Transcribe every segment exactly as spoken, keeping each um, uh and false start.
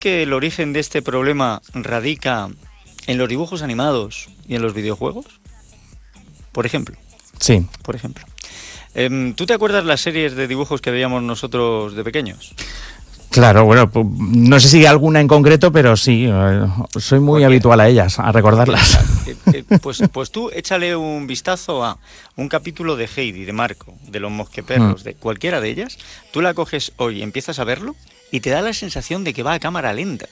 que el origen de este problema radica en los dibujos animados y en los videojuegos? Por ejemplo. Sí. Por ejemplo. Eh, ¿Tú te acuerdas las series de dibujos que veíamos nosotros de pequeños? Claro, bueno, no sé si alguna en concreto, pero sí, soy muy habitual a ellas, a recordarlas. Eh, eh, pues, pues tú échale un vistazo a un capítulo de Heidi, de Marco, de los Mosqueperros, mm. de cualquiera de ellas. Tú la coges hoy y empiezas a verlo y te da la sensación de que va a cámara lenta.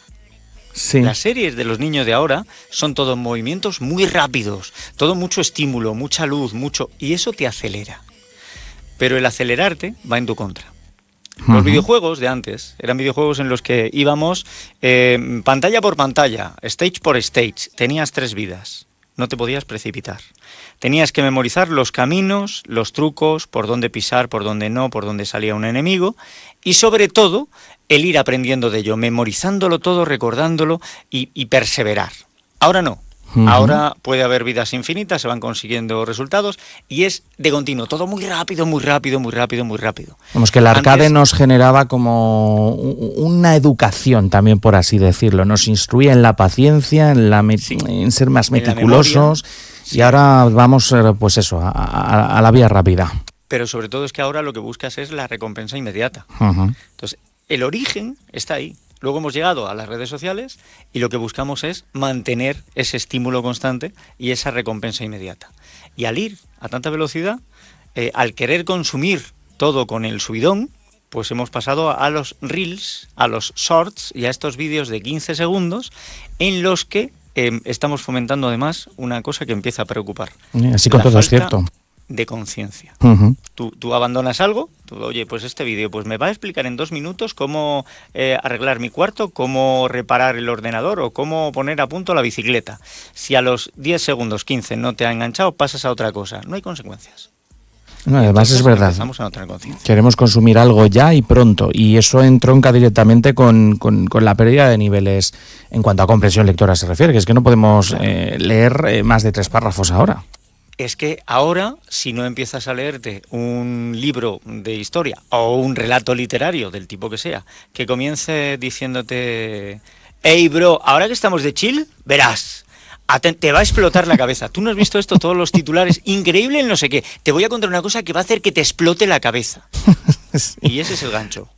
Sí. Las series de los niños de ahora son todos movimientos muy rápidos, todo mucho estímulo, mucha luz, mucho, y eso te acelera. Pero el acelerarte va en tu contra. Los uh-huh. videojuegos de antes eran videojuegos en los que íbamos eh, pantalla por pantalla, stage por stage. Tenías tres vidas, no te podías precipitar. Tenías que memorizar los caminos, los trucos, por dónde pisar, por dónde no, por dónde salía un enemigo. Y sobre todo, el ir aprendiendo de ello, memorizándolo todo, recordándolo y, y perseverar. Ahora no. Uh-huh. Ahora puede haber vidas infinitas, se van consiguiendo resultados y es de continuo, todo muy rápido, muy rápido, muy rápido, muy rápido. Vamos, que el arcade Antes... nos generaba como una educación también, por así decirlo, nos instruía en la paciencia, en, la me... sí. en ser más meticulosos sí. y ahora vamos, pues eso, a, a, a la vía rápida. Pero sobre todo es que ahora lo que buscas es la recompensa inmediata. Uh-huh. Entonces, el origen está ahí. Luego hemos llegado a las redes sociales y lo que buscamos es mantener ese estímulo constante y esa recompensa inmediata. Y al ir a tanta velocidad, eh, al querer consumir todo con el subidón, pues hemos pasado a los reels, a los shorts y a estos vídeos de quince segundos en los que eh, estamos fomentando además una cosa que empieza a preocupar. Así con todo es cierto. De conciencia. Uh-huh. Tú, tú abandonas algo, tú, oye, pues este vídeo pues me va a explicar en dos minutos cómo eh, arreglar mi cuarto, cómo reparar el ordenador o cómo poner a punto la bicicleta. Si a los diez segundos, quince no te ha enganchado, pasas a otra cosa. No hay consecuencias. No, además es verdad. A no tener conciencia. Queremos consumir algo ya y pronto. Y eso entronca directamente con, con, con la pérdida de niveles en cuanto a comprensión lectora se refiere, que es que no podemos eh, leer eh, más de tres párrafos ahora. Es que ahora, si no empiezas a leerte un libro de historia o un relato literario, del tipo que sea, que comience diciéndote, hey bro, ahora que estamos de chill, verás, te va a explotar la cabeza. Tú no has visto esto, todos los titulares, increíble en no sé qué. Te voy a contar una cosa que va a hacer que te explote la cabeza. Sí. Y ese es el gancho.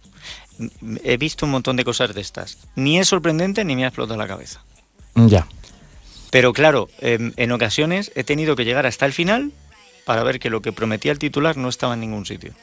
He visto un montón de cosas de estas. Ni es sorprendente ni me ha explotado la cabeza. Ya. Pero claro, eh, en ocasiones he tenido que llegar hasta el final para ver que lo que prometía el titular no estaba en ningún sitio.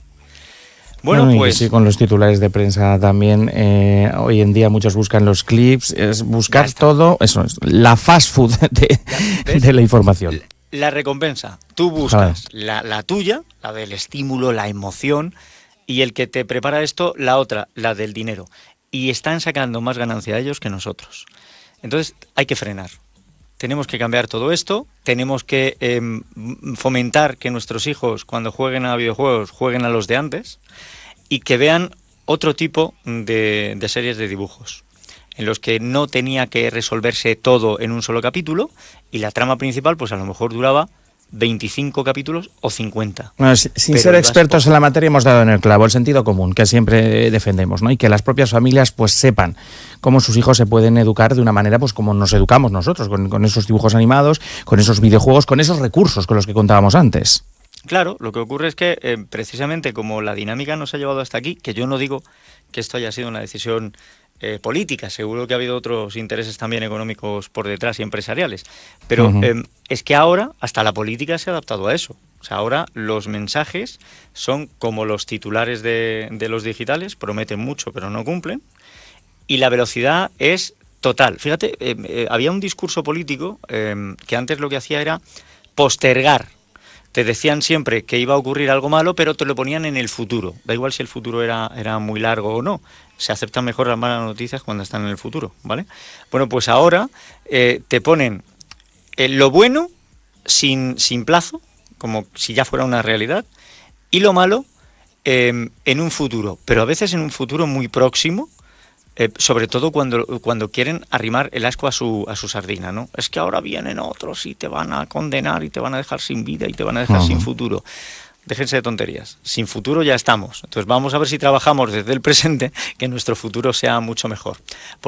Bueno, no, pues... Y sí, con los titulares de prensa también, eh, hoy en día muchos buscan los clips, es buscar todo, eso es, la fast food de, de la información. La recompensa, tú buscas la, la tuya, la del estímulo, la emoción, y el que te prepara esto, la otra, la del dinero. Y están sacando más ganancia a ellos que nosotros. Entonces hay que frenar. Tenemos que cambiar todo esto, tenemos que eh, fomentar que nuestros hijos cuando jueguen a videojuegos jueguen a los de antes y que vean otro tipo de, de series de dibujos en los que no tenía que resolverse todo en un solo capítulo y la trama principal pues a lo mejor duraba veinticinco capítulos o cincuenta. Bueno, sin ser expertos en la materia hemos dado en el clavo el sentido común que siempre defendemos, ¿no? Y que las propias familias pues sepan cómo sus hijos se pueden educar de una manera pues como nos educamos nosotros, con, con esos dibujos animados, con esos videojuegos, con esos recursos con los que contábamos antes. Claro, lo que ocurre es que eh, precisamente como la dinámica nos ha llevado hasta aquí, que yo no digo que esto haya sido una decisión Eh, política, seguro que ha habido otros intereses también económicos por detrás y empresariales, pero uh-huh. eh, es que ahora hasta la política se ha adaptado a eso. O sea, ahora los mensajes son como los titulares de, de los digitales, prometen mucho pero no cumplen, y la velocidad es total. Fíjate, eh, eh, había un discurso político eh, que antes lo que hacía era postergar. Te decían siempre que iba a ocurrir algo malo, pero te lo ponían en el futuro. Da igual si el futuro era, era muy largo o no. Se aceptan mejor las malas noticias cuando están en el futuro, ¿vale? Bueno, pues ahora eh, te ponen eh, lo bueno sin, sin plazo, como si ya fuera una realidad, y lo malo eh, en un futuro, pero a veces en un futuro muy próximo, eh, sobre todo cuando, cuando quieren arrimar el asco a su, a su sardina, ¿no? Es que ahora vienen otros y te van a condenar y te van a dejar sin vida y te van a dejar uh-huh. sin futuro. déjense de tonterías. Sin futuro ya estamos. Entonces vamos a ver si trabajamos desde el presente que nuestro futuro sea mucho mejor.